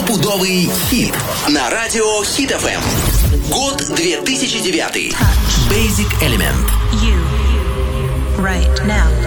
Стопудовый хит на радио Hit FM. Год 2009. Basic Element. You right now.